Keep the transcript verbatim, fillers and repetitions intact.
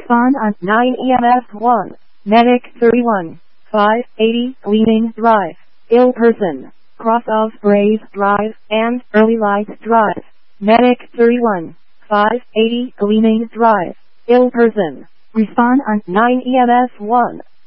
Respond on nine E M S one. Medic thirty-one. five eighty Gleaning Drive. Ill person. Cross of Braes Drive and Early Light Drive. Medic thirty-one. five eighty Gleaning Drive. Ill person. Respond on nine E M S one.